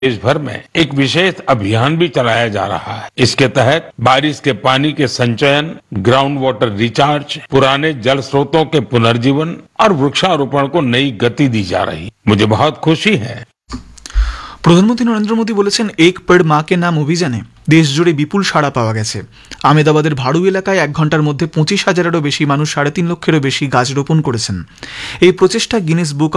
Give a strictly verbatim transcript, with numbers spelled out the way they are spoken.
देश भर में एक विशेष अभियान भी चलाया जा रहा है। इसके तहत बारिश के पानी के संचयन, ग्राउंड वाटर रिचार्ज, पुराने जल स्रोतों के पुनर्जीवन और वृक्षारोपण को नई गति दी जा रही है। मुझे बहुत खुशी है। প্রধানমন্ত্রী নরেন্দ্র মোদী বলেছেন, এক পেড় মা কে নাম অভিযানে দেশ জুড়ে বিপুল সাড়া পাওয়া গেছে। আমেদাবাদের ভাড়ু এলাকায় এক ঘন্টার মধ্যে পঁচিশ হাজারেরও বেশি মানুষ সাড়ে তিন লক্ষেরও বেশি গাছ রোপণ করেছেন। এই প্রচেষ্টা গিনেস বুক